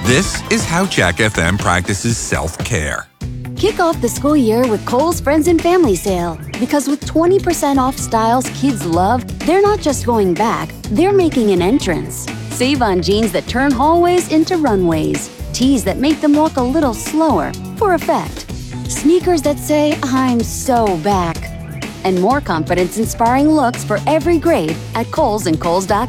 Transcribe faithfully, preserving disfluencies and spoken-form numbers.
This is how Jack F M practices self-care. Kick off the school year with Kohl's Friends and Family Sale. Because with twenty percent off styles kids love, they're not just going back, they're making an entrance. Save on jeans that turn hallways into runways. Tees that make them walk a little slower, for effect. Sneakers that say, I'm so back. And more confidence-inspiring looks for every grade at Kohl's and Kohl's dot com.